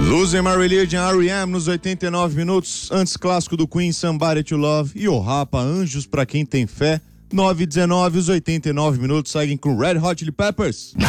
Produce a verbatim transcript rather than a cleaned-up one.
Losing My Religion, R E M nos oitenta e nove minutos, antes clássico do Queen, Somebody to Love, e o Rapa, Anjos pra Quem Tem Fé, nove e dezenove, os oitenta e nove minutos seguem com Red Hot Chili Peppers.